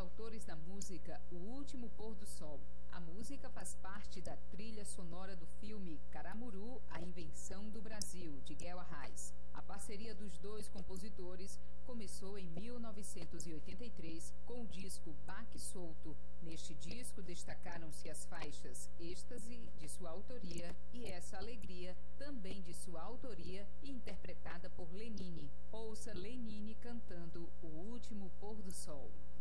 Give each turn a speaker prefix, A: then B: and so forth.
A: autores da música O Último Pôr do Sol. A música faz parte da trilha sonora do filme Caramuru, A Invenção do Brasil, de Guel Arraes. A parceria dos dois compositores começou em 1983 com o disco Baque Solto. Neste disco destacaram-se as faixas Êxtase, de sua autoria, e Essa Alegria, também de sua autoria e interpretada por Lenine. Ouça Lenine cantando O Último Pôr do Sol.